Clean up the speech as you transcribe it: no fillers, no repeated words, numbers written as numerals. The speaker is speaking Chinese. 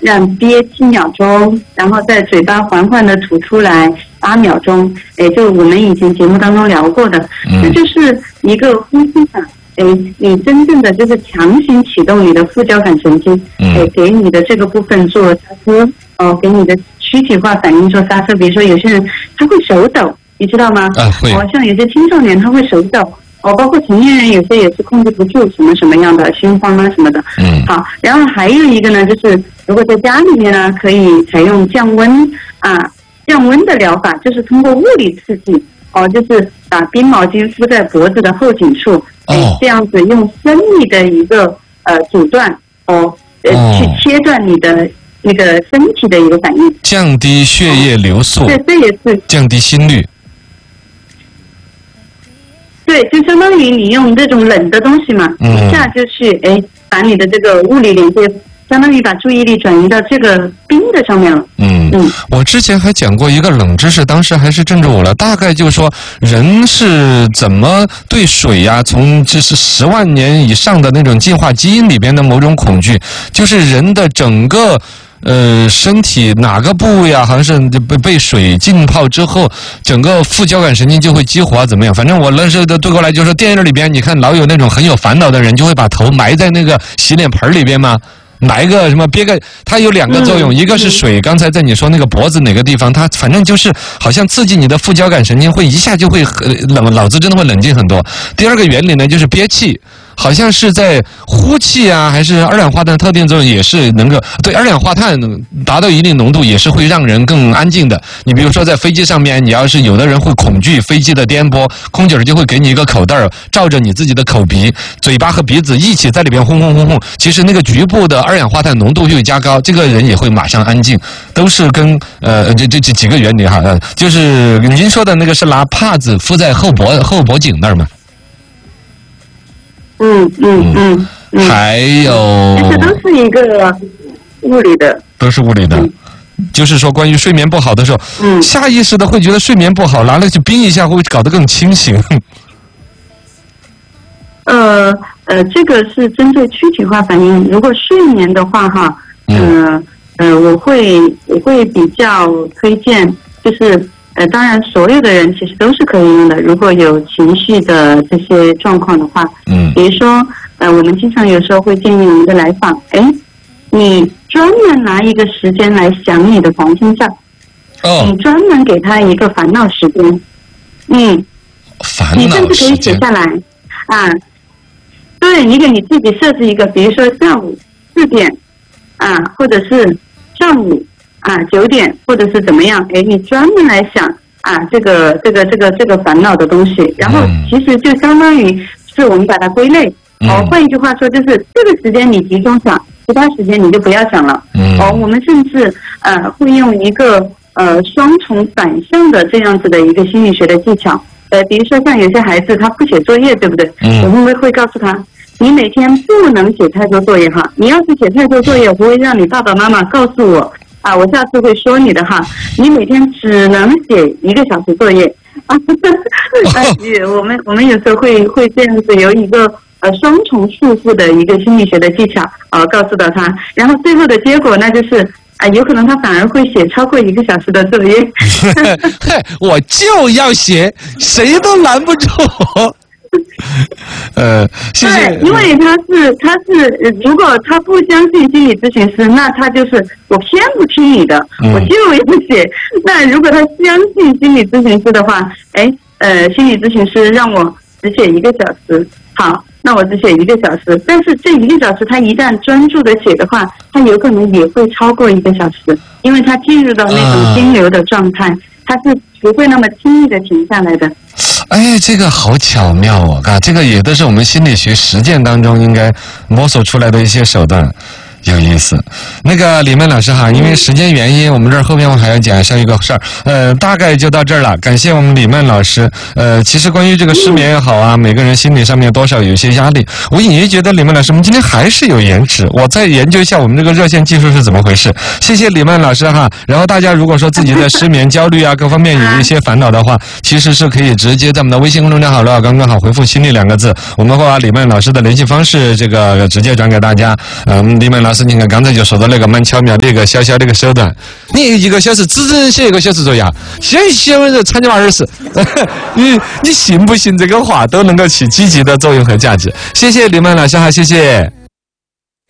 让憋7秒钟，然后在嘴巴缓缓的吐出来8秒钟。就我们以前节目当中聊过的，这就是一个呼吸法。你真正的就是强行启动你的副交感神经，给你的这个部分做刹车，给你的躯体化反应做刹车。比如说有些人他会手抖，你知道吗？ 会。 像有些青少年他会手抖，包括成年人有些也是控制不住什么样的心慌啊什么的。好，然后还有一个呢，就是如果在家里面呢，可以采用降温的疗法，就是通过物理刺激。就是把冰毛巾敷在脖子的后颈处，这样子用生理的一个阻断，去切断你的那个身体的一个反应， 降低血液流速， 对，这也是降低心率。 对，就相当于你用这种冷的东西嘛，一下就去把你的这个物理连接。相当于把注意力转移到这个冰的上面了。 我之前还讲过一个冷知识，当时还是镇住我了。大概就是说，人是怎么对水呀，从就是10万年以上的那种进化基因里边的某种恐惧，就是人的整个身体哪个部位啊，好像是被水浸泡之后，整个副交感神经就会激活，怎么样？反正我认识的对过来就是电影里边，你看老有那种很有烦恼的人，就会把头埋在那个洗脸盆里边嘛。哪一个什么憋个，它有2个作用，一个是水，刚才在你说那个脖子哪个地方，它反正就是好像刺激你的副交感神经，会一下就会脑子真的会冷静很多。第2个原理呢，就是憋气。好像是在呼气啊，还是二氧化碳特定作用也是能够对二氧化碳达到一定浓度，也是会让人更安静的。你比如说在飞机上面，你要是有的人会恐惧飞机的颠簸，空姐就会给你一个口袋罩着你自己的口鼻，嘴巴和鼻子一起在里边轰轰轰轰，其实那个局部的二氧化碳浓度会加高，这个人也会马上安静，都是跟这几个原理哈。就是您说的那个是拿帕子敷在后脖颈那儿吗？还有， 这都是一个物理的， 都是物理的。就是说，关于睡眠不好的时候，下意识的会觉得睡眠不好，拿了去冰一下，会搞得更清醒。 这个是针对躯体化反应。如果睡眠的话，我会比较推荐，就是当然所有的人其实都是可以用的。如果有情绪的这些状况的话，比如说我们经常有时候会建议我们的来访，你专门拿一个时间来想你的房间照，你专门给他一个烦恼时间，你甚至可以写下来啊。对，你给你自己设置一个，比如说下午4点啊，或者是上午9点，或者是怎么样？你专门来想这个烦恼的东西，然后其实就相当于是我们把它归类。换一句话说，就是这个时间你集中想，其他时间你就不要想了。我们甚至会用一个双重反向的这样子的一个心理学的技巧。比如说像有些孩子他不写作业，对不对？我们会告诉他，你每天不能写太多作业哈，你要是写太多作业，我会让你爸爸妈妈告诉我我下次会说你的哈。你每天只能写1个小时作业我们有时候会这样子有一个双重束缚的一个心理学的技巧告诉到他，然后最后的结果那就是有可能他反而会写超过1个小时的作业。 我就要写，谁都拦不住我。谢谢。 对，因为他是，如果他不相信心理咨询师，那他就是我偏不听你的，我就要写。那如果他相信心理咨询师的话，心理咨询师让我只写1个小时，好，那我只写1个小时。但是这1个小时他一旦专注的写的话，他有可能也会超过1个小时，因为他进入到那种心流的状态，他是不会那么轻易的停下来的。 这个好巧妙这个也都是我们心理学实践当中应该摸索出来的一些手段。有意思。那个李曼老师哈，因为时间原因，我们这儿后面我还要讲上一个事儿，大概就到这儿了。感谢我们李曼老师。其实关于这个失眠也好啊，每个人心理上面多少有一些压力。我隐约觉得李曼老师，我们今天还是有延迟，我再研究一下我们这个热线技术是怎么回事。谢谢李曼老师哈。然后大家如果说自己的失眠、焦虑啊各方面有一些烦恼的话，其实是可以直接在我们的微信公众账号刚刚好回复"心理"2个字，我们会把李曼老师的联系方式这个直接转给大家。李曼老师老师，你看刚才就说到那个蛮巧妙的一个小小的一个手段，你1个小时只写1个小时作业，写完了差你20时，你信不信这个话都能够起积极的作用和价值。谢谢李曼老师哈，谢谢。